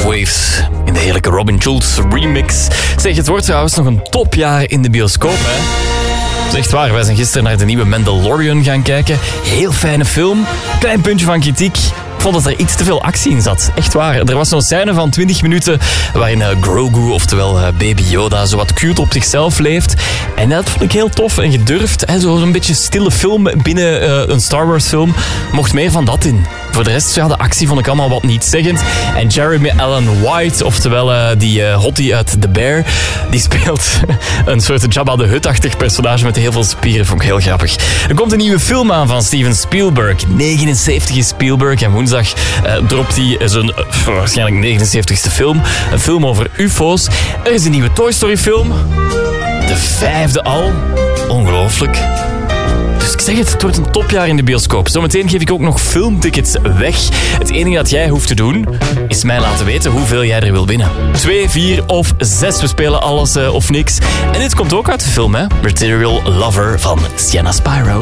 Waves in de heerlijke Robin Schulz remix. Zeg, het wordt trouwens nog een topjaar in de bioscoop, hè? Dat is echt waar, wij zijn gisteren naar de nieuwe Mandalorian gaan kijken. Heel fijne film, klein puntje van kritiek. Ik vond dat er iets te veel actie in zat. Echt waar. Er was zo'n scène van 20 minuten waarin Grogu, oftewel Baby Yoda, zo wat cute op zichzelf leeft. En dat vond ik heel tof en gedurfd. Zo'n beetje stille film binnen een Star Wars film. Mocht meer van dat in. Voor de rest, ja, de actie vond ik allemaal wat nietszeggend. En Jeremy Allen White, oftewel die hottie uit The Bear, die speelt een soort Jabba de Hutt-achtig personage met heel veel spieren. Vond ik heel grappig. Er komt een nieuwe film aan van Steven Spielberg. 79 is Spielberg en woensdag dropt hij zijn waarschijnlijk 79ste film. Een film over ufo's. Er is een nieuwe Toy Story film. De 5e al. Ongelooflijk. Dus ik zeg het wordt een topjaar in de bioscoop. Zometeen geef ik ook nog filmtickets weg. Het enige dat jij hoeft te doen, is mij laten weten hoeveel jij er wil winnen. 2, 4 of 6. We spelen alles of niks. En dit komt ook uit de film, hè? Material Lover van Sienna Spyro.